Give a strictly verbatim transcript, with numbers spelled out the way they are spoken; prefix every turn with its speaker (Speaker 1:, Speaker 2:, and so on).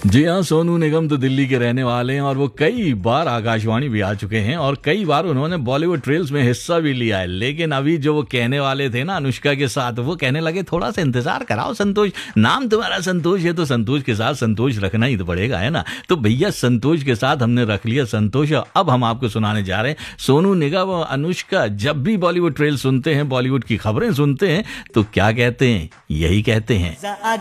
Speaker 1: जी हाँ, सोनू निगम तो दिल्ली के रहने वाले हैं और वो कई बार आकाशवाणी भी आ चुके हैं और कई बार उन्होंने बॉलीवुड ट्रेल्स में हिस्सा भी लिया है। लेकिन अभी जो वो कहने वाले थे ना अनुष्का के साथ, वो कहने लगे थोड़ा सा इंतजार कराओ संतोष, नाम तुम्हारा संतोष है तो संतोष के साथ संतोष रखना ही तो पड़ेगा, है ना। तो भैया संतोष के साथ हमने रख लिया संतोष। अब हम आपको सुनाने जा रहे हैं सोनू निगम और अनुष्का जब भी बॉलीवुड ट्रेल सुनते हैं, बॉलीवुड की खबरें सुनते हैं तो क्या कहते हैं, यही कहते हैं।